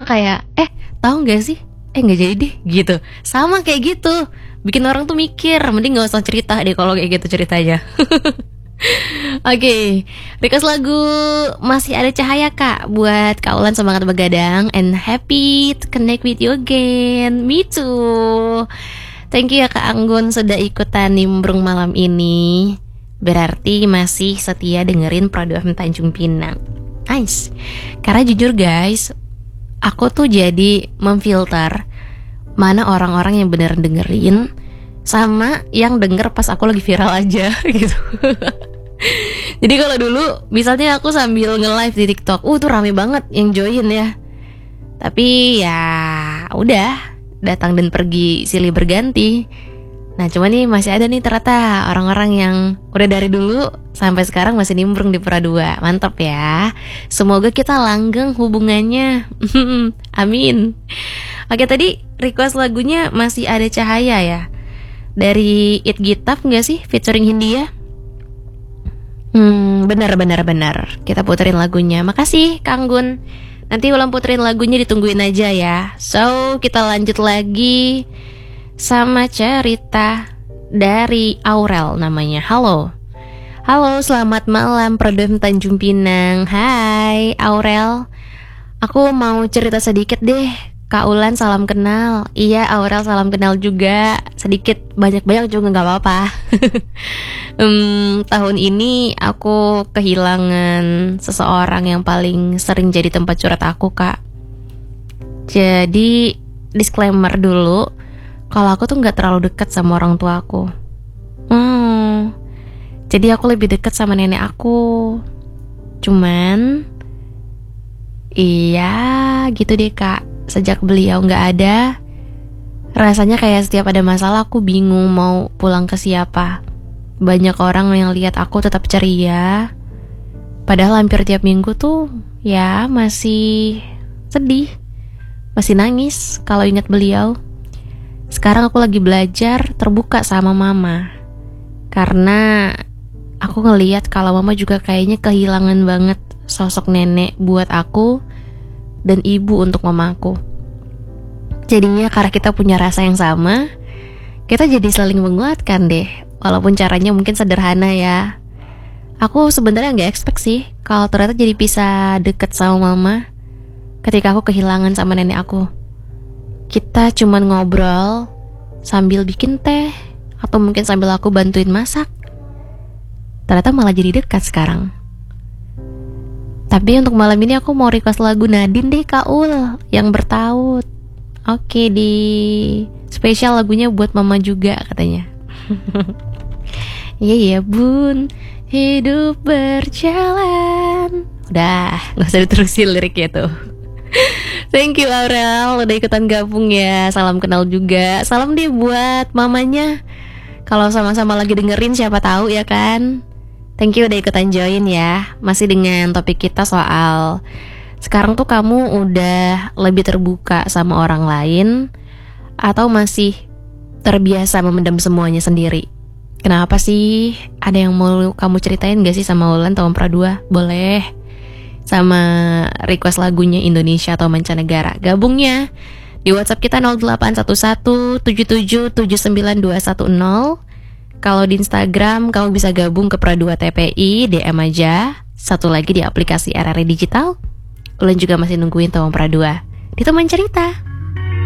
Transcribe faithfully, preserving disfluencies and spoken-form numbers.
kayak eh tahu nggak sih, eh nggak jadi deh gitu. Sama kayak gitu, bikin orang tuh mikir. Mending nggak usah cerita deh kalau kayak gitu ceritanya. Oke, okay. Request lagu Masih Ada Cahaya Kak buat Kak Ulan semangat begadang. And happy to connect with you again. Me too. Thank you ya Kak Anggun sudah ikutan nimbrung malam ini. Berarti masih setia dengerin Pradu F M Tanjung Pinang. Nice. Karena jujur guys, aku tuh jadi memfilter mana orang-orang yang beneran dengerin sama yang denger pas aku lagi viral aja gitu. Jadi kalau dulu misalnya aku sambil nge-live di TikTok, uh tuh rame banget yang join ya. Tapi ya udah, datang dan pergi silih berganti. Nah cuma nih masih ada nih ternyata orang-orang yang udah dari dulu sampai sekarang masih nimbrung di Pradua. Mantap ya. Semoga kita langgeng hubungannya. Amin. Oke, tadi request lagunya Masih Ada Cahaya ya, dari It Gitaf gak sih featuring Hindia? Hmm, benar benar benar. Kita puterin lagunya. Makasih Kang Gun. Nanti ulang puterin lagunya, ditungguin aja ya. So, kita lanjut lagi sama cerita dari Aurel namanya. Halo. Halo, selamat malam Pradu F M Tanjung Pinang. Hai Aurel. Aku mau cerita sedikit deh. Kak Ulan salam kenal. Iya Aurel salam kenal juga. Sedikit banyak-banyak juga gak apa-apa. um, Tahun ini aku kehilangan seseorang yang paling sering jadi tempat curhat aku Kak. Jadi disclaimer dulu, kalau aku tuh gak terlalu dekat sama orang tua aku. hmm, Jadi aku lebih dekat sama nenek aku. Cuman iya gitu deh Kak, sejak beliau gak ada, rasanya kayak setiap ada masalah aku bingung mau pulang ke siapa. Banyak orang yang lihat aku tetap ceria, padahal hampir tiap minggu tuh ya masih sedih, masih nangis kalau ingat beliau. Sekarang aku lagi belajar terbuka sama mama, karena aku ngeliat kalau mama juga kayaknya kehilangan banget sosok nenek buat aku dan ibu untuk mamaku. Jadinya karena kita punya rasa yang sama, kita jadi saling menguatkan deh. Walaupun caranya mungkin sederhana ya. Aku sebenarnya gak expect sih kalau ternyata jadi bisa deket sama mama ketika aku kehilangan sama nenek aku. Kita cuman ngobrol sambil bikin teh, atau mungkin sambil aku bantuin masak. Ternyata malah jadi dekat sekarang. Tapi untuk malam ini aku mau request lagu Nadine deh Kak Ul, yang bertaut. Oke, di spesial lagunya buat mama juga katanya. Iya ya bun, hidup berjalan. Udah, gak usah diterusin liriknya tuh. Thank you Aurel udah ikutan gabung ya. Salam kenal juga. Salam deh buat mamanya, kalau sama-sama lagi dengerin siapa tahu ya kan. Thank you udah ikutan join ya. Masih dengan topik kita soal sekarang tuh kamu udah lebih terbuka sama orang lain atau masih terbiasa memendam semuanya sendiri. Kenapa sih? Ada yang mau kamu ceritain gak sih sama Ulan atau Pradua? Boleh. Sama request lagunya Indonesia atau mancanegara. Gabungnya di WhatsApp kita nol delapan satu satu tujuh tujuh tujuh sembilan dua satu nol. Kalau di Instagram kamu bisa gabung ke Pradua T P I, D M aja. Satu lagi di aplikasi R R I Digital. Ulan juga masih nungguin Tawang Pradua di teman cerita.